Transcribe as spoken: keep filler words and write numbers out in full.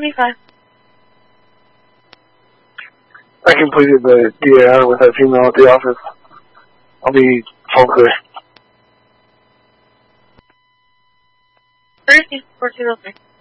twenty-five. I completed the D A R with that female at the office. I'll be full clear. thirteen, fourteen oh three.